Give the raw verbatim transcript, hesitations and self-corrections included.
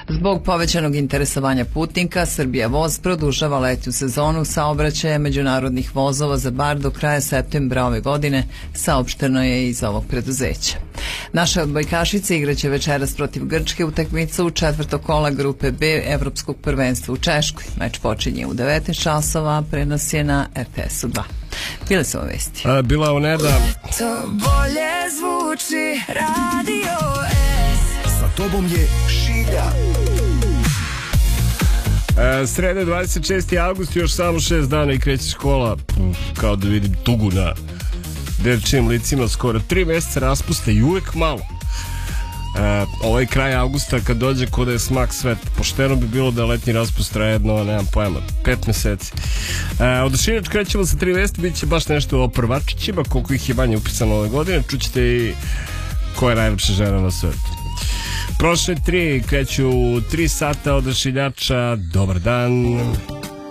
Zbog povećanog interesovanja putnika, Srbija voz produžava letnju sezonu saobraćaja međunarodnih vozova za bar do kraja septembra ove godine, saopšteno je iz ovog preduzeća. Naše odbojkašice igraće večeras protiv Grčke utakmicu četvrtog kola grupe B Evropskog prvenstva u Češkoj. Meč počinje u devetnaest časova, prenos je na R T S-u dva. Bile su ove vesti. A, bila u Neda. To bolje zvuči Radio S. Sa tobom je Šilja. E, sreda dvadeset šesti avgust, još samo šest dana i kreće škola. Uf, kao da vidim tugu na dečijim licima, skoro tri mjeseca raspusta i uvek malo. E, ovaj kraj avgusta kad dođe ko da je smak svet, pošteno bi bilo da letnji raspust traje jedno, nemam pojma, pet meseci. E, odašinač krećemo sa tri vesti, bit će baš nešto o prvačićima, koliko ih je manje upisano ove godine, čućete i koja je najlepša žena na svetu. Prošle tri kreću tri sata odašiljača, dobar dan.